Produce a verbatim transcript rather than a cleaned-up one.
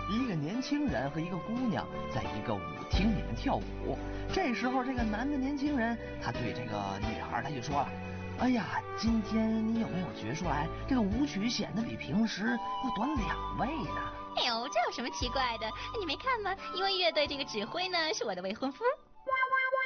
一个年轻人和一个姑娘在一个舞厅里面跳舞。这时候，这个男的年轻人他对这个女孩他就说了：“哎呀，今天你有没有觉出来，这个舞曲显得比平时要短两位呢？” 哎呦，这有什么奇怪的？你没看吗？因为乐队这个指挥呢是我的未婚夫。